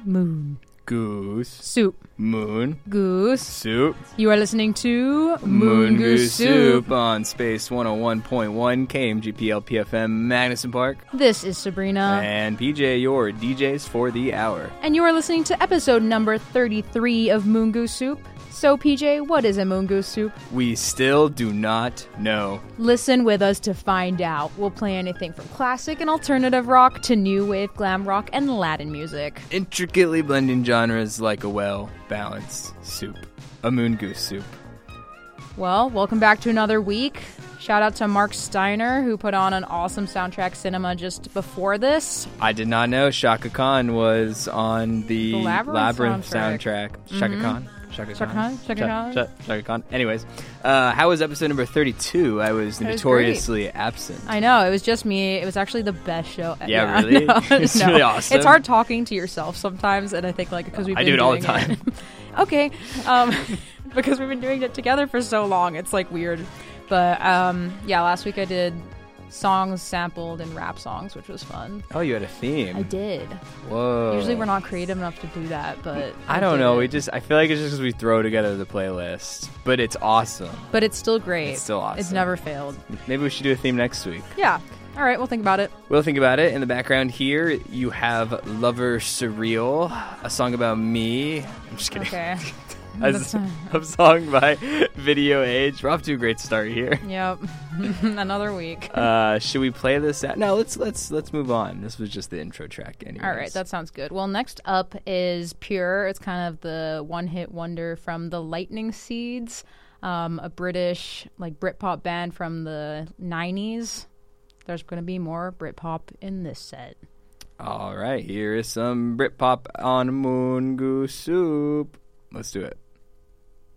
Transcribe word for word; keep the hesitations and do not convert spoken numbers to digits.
Moon. Goose. Soup. Moon. Goose. Soup. You are listening to Moon Goose Soup on Space one oh one point one K M G P L P F M Magnuson Park. This is Sabrina. And P J, your D Js for the hour. And you are listening to episode number thirty-three of Moon Goose Soup. So, P J, what is a Moon Goose Soup? We still do not know. Listen with us to find out. We'll play anything from classic and alternative rock to new wave glam rock and Latin music. Intricately blending genres like a well-balanced soup. A Moon Goose Soup. Well, welcome back to another week. Shout out to Mark Steiner, who put on an awesome soundtrack cinema just before this. I did not know Shaka Khan was on the, the Labyrinth, Labyrinth soundtrack. soundtrack. Mm-hmm. Shaka Khan? Shaka, Shaka Khan? Khan? Shaka Khan? Shaka, Shaka Khan. Anyways, uh, how was episode number thirty-two? I was It was notoriously absent. I know, it was just me. It was actually the best show. Yeah, really? No, It's no. really awesome. It's hard talking to yourself sometimes, and I think like because we've I been do it all the doing time. it- okay, um, because we've been doing it together for so long, it's like weird. But um, yeah, last week I did songs sampled in rap songs, which was fun. Oh, you had a theme. I did. Whoa. Usually we're not creative enough to do that, but I don't know. did We it. just I feel like it's just because we throw together the playlist, but it's awesome. But it's still great. It's still awesome. It's never failed. Maybe we should do a theme next week. Yeah. All right, we'll think about it. We'll think about it. In the background here, you have "Lover Surreal," a song about me. I'm just kidding. Okay. a, That's- a song by Video Age. We're off to a great start here. Yep. Another week. Uh, should we play this out? No, let's let's let's move on. This was just the intro track, anyways. All right, that sounds good. Well, next up is Pure. It's kind of the one-hit wonder from the Lightning Seeds, um, a British like Britpop band from the nineties. There's going to be more Britpop in this set. All right, here is some Britpop on Moon Goose Soup. Let's do it.